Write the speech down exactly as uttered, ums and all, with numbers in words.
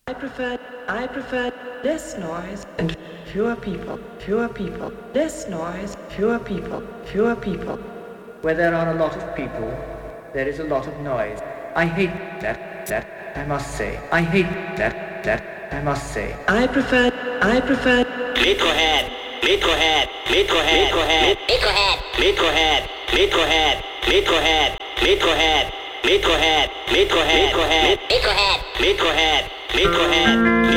I prefer, I prefer less noise and fewer people, fewer people, less noise, fewer people, fewer people. Where there are a lot of people, there is a lot of noise. I hate that, that, I must say. I hate that, that, I must say. I prefer, I prefer Metrohead, Metrohead, Metrohead, Metrohead, Metrohead, Metrohead, Metrohead, Metrohead, Metrohead, Metrohead, Metrohead, Metrohead, Metrohead, Metrohead, Metrohead.